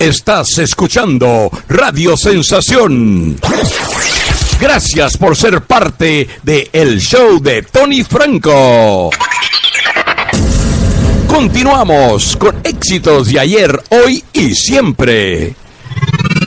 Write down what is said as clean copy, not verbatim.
Estás escuchando Radio Sensación. Gracias por ser parte de El Show de Tony Franco. Continuamos con éxitos de ayer, hoy y siempre.